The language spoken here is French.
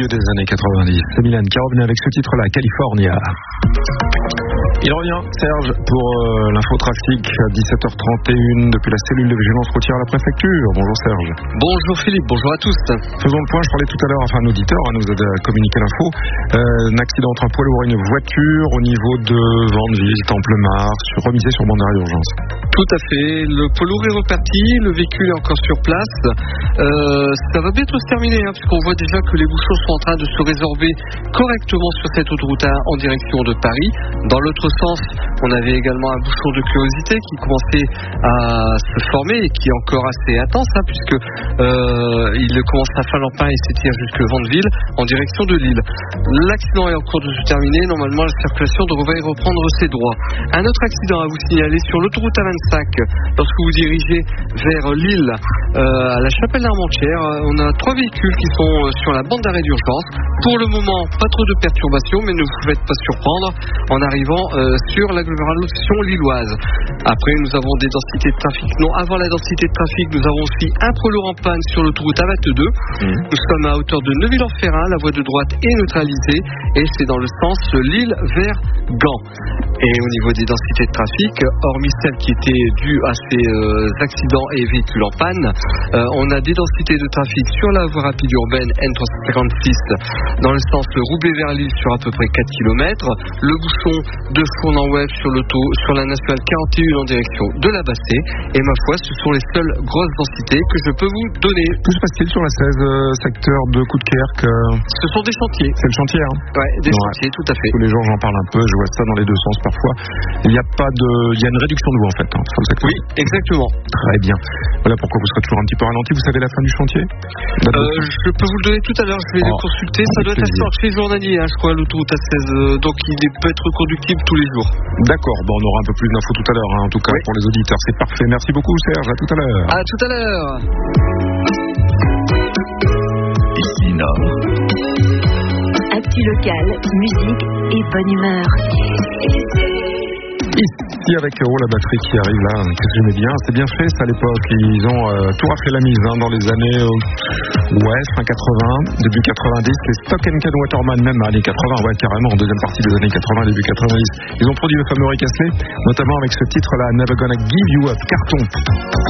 milieu des années 90. C'est Mylène qui revenait avec ce titre-là, California. Il revient, Serge, pour l'infotrafic à 17h31 depuis la cellule de vigilance routière à la préfecture. Bonjour Serge. Bonjour Philippe, bonjour à tous. Faisons le point, je parlais tout à l'heure, un auditeur nous a communiqué l'info. Un accident entre un poids lourd et une voiture au niveau de Vandeville, Temple-Mars, remisé sur bande d'arrêt d'urgence. Tout à fait, le poids lourd est reparti, le véhicule est encore sur place. Ça va bientôt se terminer, puisqu'on voit déjà que les bouchons sont en train de se résorber correctement sur cette autoroute 1 en direction de Paris. Dans l'autre sens, on avait également un bouchon de curiosité qui commençait à se former et qui est encore assez intense, puisque il commence à Finlampin et s'étire jusque Vandeville en direction de Lille. L'accident est en cours de se terminer, normalement la circulation devrait reprendre ses droits. Un autre accident à vous signaler sur l'autoroute A25, lorsque vous dirigez vers Lille, à la Chapelle-d'Armentières, on a 3 véhicules qui sont sur la bande d'arrêt d'urgence. Pour le moment, pas trop de perturbations, mais ne vous faites pas surprendre en arrivant sur l'agglomération lilloise. Après, nous avons des densités de trafic. Non, avant la densité de trafic, nous avons aussi un poids lourd en panne sur l'autoroute A22. Nous sommes à hauteur de Neuville-en-Ferrain, la voie de droite est neutralisée et c'est dans le sens Lille vers Gand. Et au niveau des densités de trafic, hormis celles qui étaient dues à ces accidents et véhicules en panne, on a des densités de trafic sur la voie rapide urbaine N356 dans le sens Roubaix vers Lille sur à peu près 4 km. Le bouchon de Fournan-Ouest sur la nationale 41 en direction de la Bassée. Et ma foi, ce sont les seules grosses densités que je peux vous donner. Que se passe-t-il sur la 16 secteur de Coudekerque Ce sont des chantiers. C'est le chantier, Ouais, des chantiers, tout à fait. Tous les jours, j'en parle un peu, je vois ça dans les deux sens parfois. Il y a une réduction de vous en fait, sur le secteur. Oui, exactement. Très bien. Voilà pourquoi vous serez toujours un petit peu ralenti. Vous savez la fin du chantier? Je peux vous le donner tout à l'heure, je vais le consulter. Ça doit être assez chez journalier, je crois, l'autoroute A16. Donc il peut être reconductible tous les jours. D'accord, on aura un peu plus d'infos tout à l'heure, en tout cas pour les auditeurs. C'est parfait. Merci beaucoup Serge, à tout à l'heure. À tout à l'heure. Ici Nord. Actu locale, musique et bonne humeur. Ici avec la batterie qui arrive là, que j'aimais bien, c'est bien fait ça à l'époque, ils ont tout raflé la mise dans les années fin 80, début 90, les Stock & Can Waterman même années 80, carrément, en deuxième partie des années 80, début 90, ils ont produit le fameux Rick Astley, notamment avec ce titre là, Never Gonna Give You Up, carton.